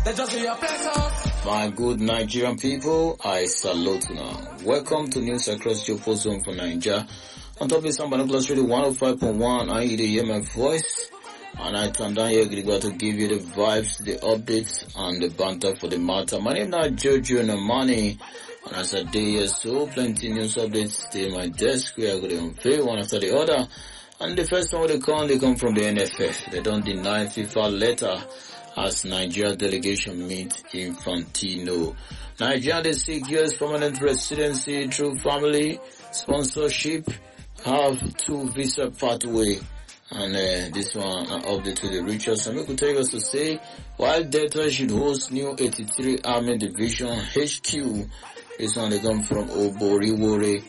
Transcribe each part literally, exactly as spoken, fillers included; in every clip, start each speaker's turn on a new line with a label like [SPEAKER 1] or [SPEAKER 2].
[SPEAKER 1] My good Nigerian people, I salute you now. Welcome to News Across your post zone for Nigeria. On top of some Binoculars Radio one oh five point one, I hear my voice. And I come down here to give you the vibes, the updates, and the banter for the matter. My name is Jojo Namani. And as a day here, so plenty news updates stay in my desk. We are going to unveil one after the other. And the first one they come, they come from the N F F. They don't deny FIFA letter as Nigeria delegation meet Infantino. Nigeria, they seek U S permanent residency through family sponsorship, have two visa pathway. And uh, this one, an update to the richest. And we could take us to say, while Delta should host new eighty-three Army Division H Q, this one they come from Oboriwore.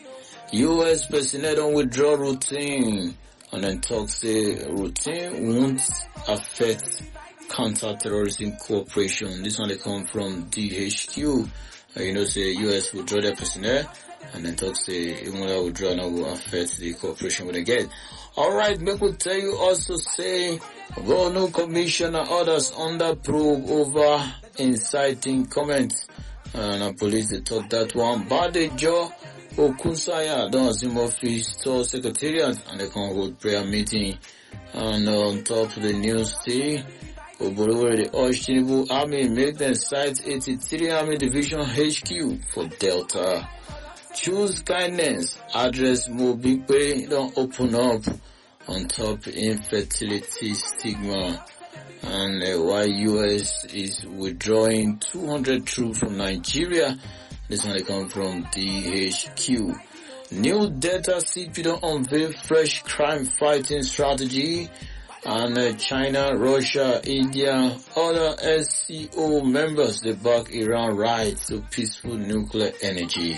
[SPEAKER 1] U S personnel don't withdraw routine. And then talk say routine won't affect counter-terrorism cooperation. This one they come from D H Q. Uh, you know, say U S withdraw their personnel. And then talk say even that withdrawal will affect the cooperation with the get. Alright, make we tell you also say Governor Commission and others under probe over inciting comments. And the police they talk that one. Badejo Okunsaya don't assume office to secretariat and they can hold prayer meeting. And on top of the news today, Oboriwore the urge Tinubu Army make them site eighty-three Army Division H Q for Delta. Choose kindness, address Mobikwe, don't open up on top infertility stigma. And uh, why U S is withdrawing two hundred troops from Nigeria. This one they come from D H Q. New Delta C P don't unveil fresh crime fighting strategy. And uh, China, Russia, India, other S C O members, they back Iran right to peaceful nuclear energy.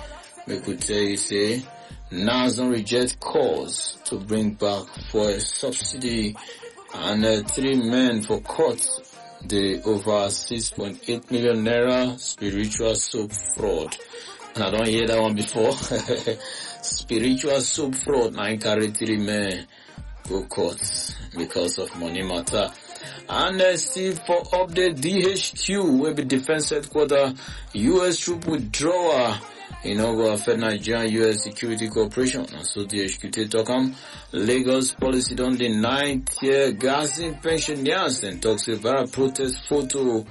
[SPEAKER 1] We could tell you, say, NASA reject calls to bring back for a subsidy and uh, three men for court. The over six point eight million naira spiritual soap fraud. And I don't hear that one before. Spiritual soap fraud. Nine carry three men go court because of money matter. And uh, still for update, D H Q will be defense headquarters. U S troop withdrawal. You know, go affect Nigeria U S security cooperation. And so D H Q talk on Lagos policy don't deny tear gassing pensioners and talks about protest photo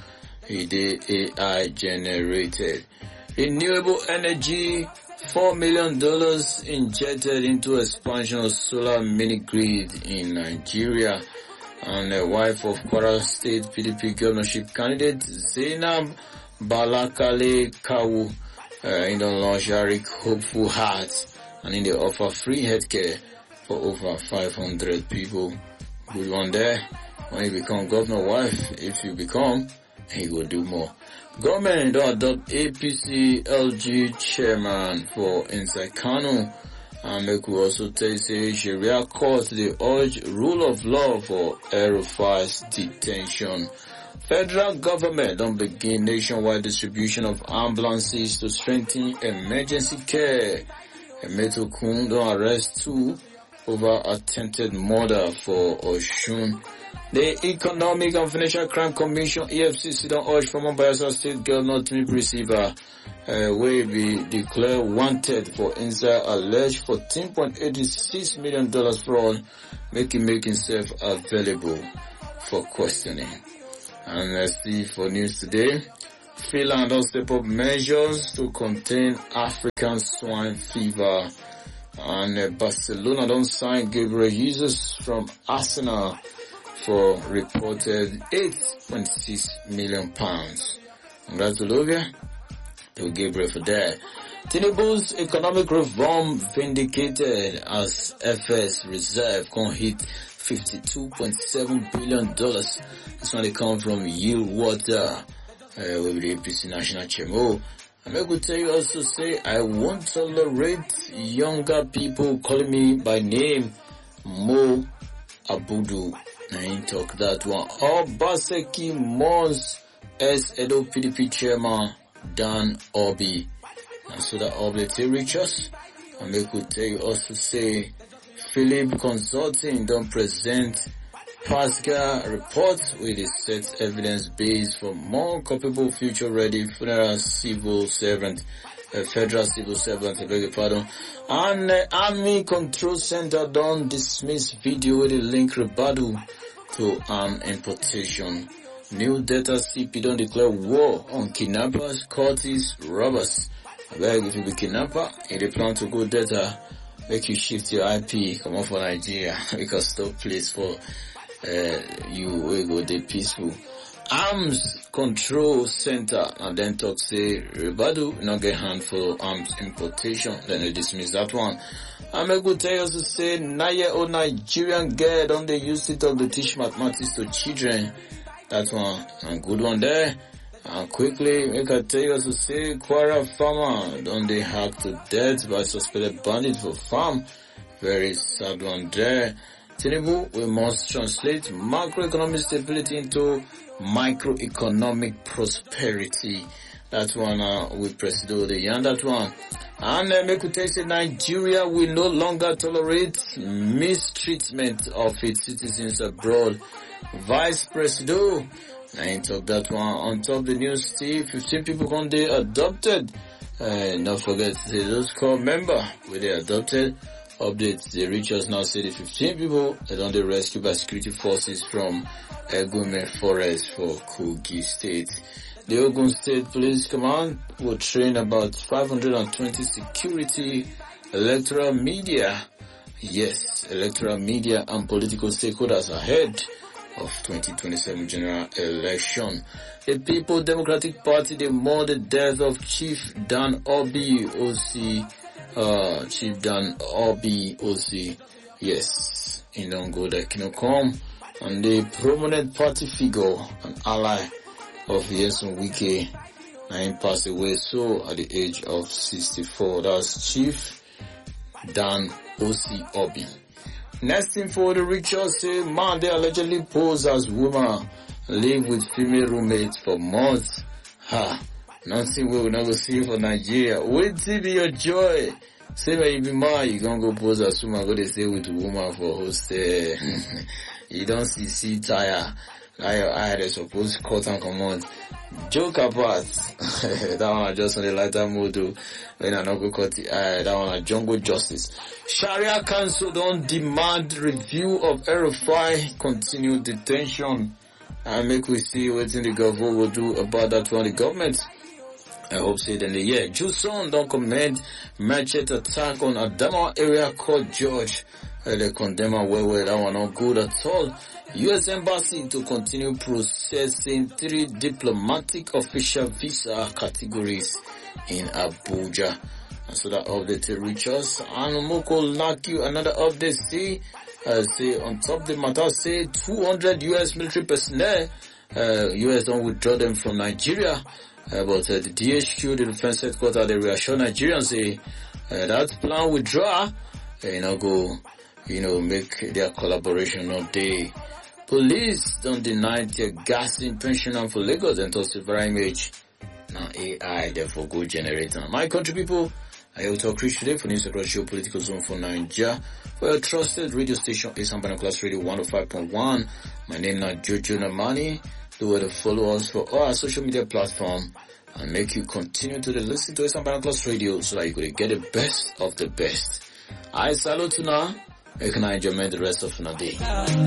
[SPEAKER 1] the A I generated. Renewable energy, four million dollars injected into expansion of solar mini grid in Nigeria. And the wife of Kwara State P D P governorship candidate Zainab Balakale Kawu Uh, in the launch Arik Hopeful Hearts, and in the offer free healthcare for over five hundred people. Good one there. When you become governor wife, if you become, he will do more. Government don't adopt A P C L G chairman for inside Kano. And they could also tell you, say, Sharia court, they urge rule of law for El-Rufai's detention. Federal government don't begin nationwide distribution of ambulances to strengthen emergency care. Emeto Kun don't arrest two over attempted murder for Oshun. The Economic and Financial Crime Commission E F C C don't urge former Bayelsa State Governor Timmy Receiver uh, will be declared wanted for inside alleged fourteen point eight six million dollars fraud, making making himself available for questioning. And let's see for news today. Finland will step up measures to contain African swine fever. And uh, Barcelona don't sign Gabriel Jesus from Arsenal for reported eight point six million pounds. Congratulations to Gabriel for that. Tinubu's economic reform vindicated as F S reserve can hit fifty-two point seven billion dollars. This one they come from Yield Water uh, with the A P C National Chairman. I'm going to tell you also say, I won't tolerate younger people calling me by name Mo Abudu. I ain't talk that one. Obaseki Mons S Edo P D P Chairman Dan Obi. And so that Obi to reach us. I'm going to tell you also say, Philip Consulting don't present Pascal report with the set evidence base for more culpable future-ready federal civil servant, uh, federal civil servant, I beg your pardon. And uh, Army Control Center don't dismiss video with a link rebuttal to arm importation. New data C P don't declare war on kidnappers, cultists, robbers. I beg if you be kidnapper, if they plan to go data, make you shift your I P, come on for Nigeria, because stop place for uh, you will go the peaceful. Arms Control Center, and then talk say, rebuttal, not get hand for arms importation, then they dismiss that one. I'm a good tell you to say, nine-year-old Nigerian girl, don't they use it to teach mathematics to children. That one, a good one there. And quickly, make I tell you to say, Kwara farmer, don't they hacked to death by suspected bandits for farm. Very sad one there. Tinubu, we must translate macroeconomic stability into microeconomic prosperity. That one, uh, with Presido, the yarn that one. And uh, make we tell you, Nigeria will no longer tolerate mistreatment of its citizens abroad. Vice Presido, I ain't talk that one. On top of the news, Steve, fifteen people gone they adopted. Uh, don't forget the those call member where they adopted. Updates, the reach us now say the fifteen people that on the rescued by security forces from Egume Forest for Kogi State. The Ogun State Police Command will train about five hundred twenty security, electoral media, yes, electoral media and political stakeholders ahead of twenty twenty-seven general election. The People Democratic Party, they mourn the death of Chief Dan Obi, O C, uh, Chief Dan Obi, O C, yes, in Ongo that cannot come, and the prominent party figure, an ally of Yeson Wike, nine passed away so at the age of sixty-four. That's Chief Dan O C Obi. Next thing for the rituals, say man they allegedly pose as woman, live with female roommates for months. Ha, nothing we will never see for Nigeria. Wait till be your joy. Say when you be man, you gonna go pose as woman, go to stay with a woman for hostel. You don't see see tire. Now your eye they supposed to cut and come on. Joke apart. That one just on the lighter mood too. When I not go cut the eye, that one a jungle justice. Sharia Council don't demand review of R F I, continued detention. And make we see what in the government will do about that one. The government, I hope say then the year. Juson don't commend machete attack on Adama area court judge. Uh, they condemn her well, well, that one not good at all. U S Embassy to continue processing three diplomatic official visa categories in Abuja. And so that update to reach us. And Moko Naku, another update, see, uh, say on top of the matter, say two hundred U S military personnel, uh, U S don't withdraw them from Nigeria. Uh, but uh, the D H Q, the defense headquarters, they reassure Nigerians, say, uh, that plan withdraw, uh, you know, go, you know, make their collaboration not day. Police don't deny their gassing pensioner for Lagos and toss the very image. Now A I, therefore go generator. My country people, I will talk Chris today for news across geopolitical zone for Nigeria. For your trusted radio station, Eastern Binoculars Radio one oh five point one. My name is Jojo Namani. Do well to follow us for all our social media platform and make you continue to listen to Eastern Binoculars Radio so that you could get the best of the best. I salute you now. Make an enjoyment the rest of the day.